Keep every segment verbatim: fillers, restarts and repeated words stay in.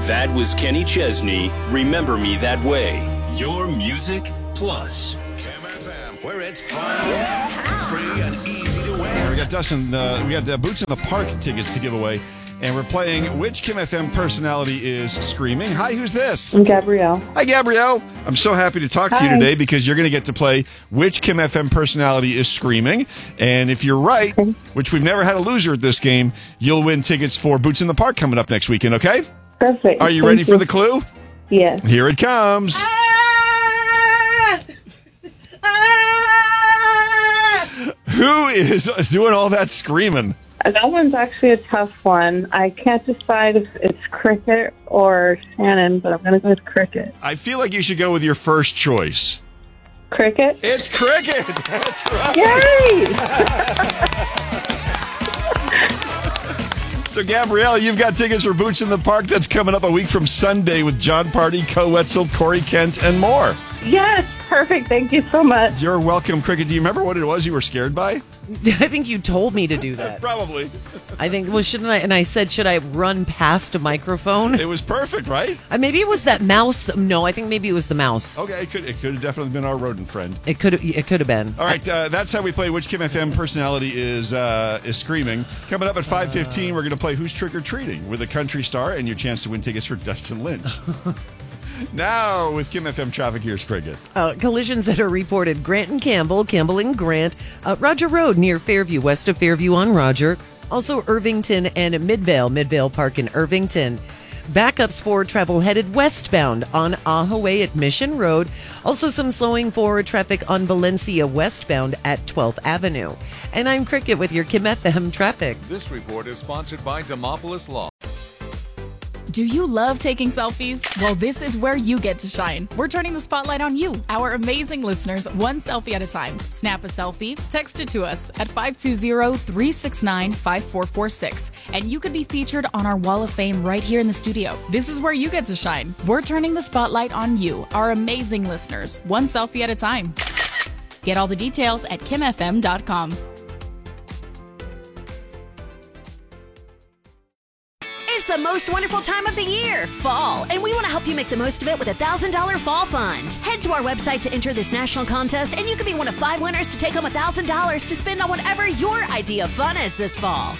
That was Kenny Chesney. Remember Me That Way. Your music plus. Kim F M, where it's fun, free, and easy to wear. We got Dustin, uh, we got uh, Boots in the Park tickets to give away. And we're playing Which Kim F M Personality is Screaming? Hi, who's this? I'm Gabrielle. Hi, Gabrielle. I'm so happy to talk to Hi. you today because you're going to get to play Which Kim F M Personality is Screaming? And if you're right, Okay. which we've never had a loser at this game, you'll win tickets for Boots in the Park coming up next weekend, okay? Perfect. Are you Thank ready for the clue? Yes. Here it comes. Who is doing all that screaming? That one's actually a tough one. I can't decide if it's Cricket or Shannon, but I'm going to go with Cricket. I feel like you should go with your first choice. Cricket? It's Cricket. That's right. Yay! So, Gabrielle, you've got tickets for Boots in the Park. That's coming up a week from Sunday with John Party, Co Wetzel, Corey Kent, and more. Yes, perfect. Thank you so much. You're welcome, Cricket. Do you remember what it was you were scared by? I think you told me to do that. Probably. I think, well, shouldn't I? And I said, should I run past a microphone? It was perfect, right? Uh, maybe it was that mouse. No, I think maybe it was the mouse. Okay, it could it could have definitely been our rodent friend. It could it could have been. All right, uh, that's how we play Which Kim F M Personality is uh, is Screaming. Coming up at five fifteen, we're going to play Who's Trick or Treating with a country star and your chance to win tickets for Dustin Lynch. Now, with Kim F M traffic, here's Cricket. Uh, collisions that are reported: Grant and Campbell, Campbell and Grant, uh, Roger Road near Fairview, west of Fairview on Roger. Also, Irvington and Midvale, Midvale Park in Irvington. Backups for travel headed westbound on Ahaway at Mission Road. Also, some slowing for traffic on Valencia westbound at twelfth Avenue. And I'm Cricket with your Kim F M traffic. This report is sponsored by Demopolis Law. Do you love taking selfies? Well, this is where you get to shine. We're turning the spotlight on you, our amazing listeners, one selfie at a time. Snap a selfie, text it to us at five two zero, three six nine, five four four six, and you could be featured on our Wall of Fame right here in the studio. This is where you get to shine. We're turning the spotlight on you, our amazing listeners, one selfie at a time. Get all the details at kim f m dot com. It's the most wonderful time of the year, fall, and we want to help you make the most of it with a one thousand dollars Fall Fund. Head to our website to enter this national contest, and you could be one of five winners to take home one thousand dollars to spend on whatever your idea of fun is this fall.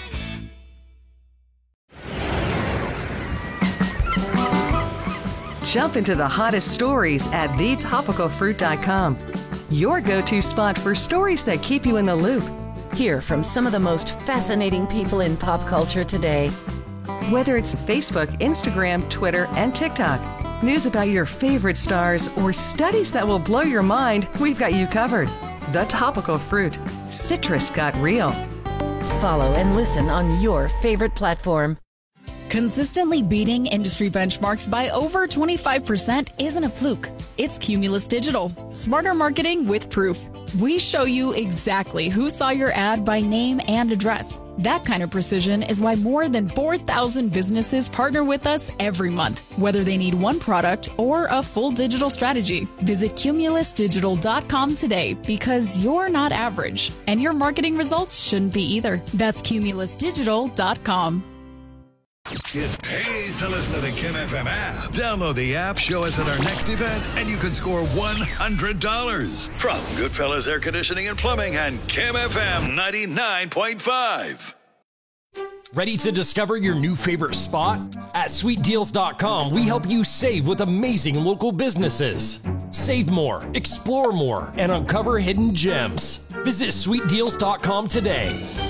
Jump into the hottest stories at the topical fruit dot com. Your go-to spot for stories that keep you in the loop. Hear from some of the most fascinating people in pop culture today. Whether it's Facebook, Instagram, Twitter, and TikTok, news about your favorite stars, or studies that will blow your mind, we've got you covered. The Topical Fruit. Citrus got real. Follow and listen on your favorite platform. Consistently beating industry benchmarks by over twenty-five percent isn't a fluke. It's Cumulus Digital. Smarter marketing with proof. We show you exactly who saw your ad by name and address. That kind of precision is why more than four thousand businesses partner with us every month, whether they need one product or a full digital strategy. Visit cumulus digital dot com today because you're not average, and your marketing results shouldn't be either. That's cumulus digital dot com. It pays to listen to the Kim F M app. Download the app, show us at our next event, and you can score one hundred dollars. From Goodfellas Air Conditioning and Plumbing and Kim F M ninety-nine point five. Ready to discover your new favorite spot? At sweet deals dot com, we help you save with amazing local businesses. Save more, explore more, and uncover hidden gems. Visit sweet deals dot com today.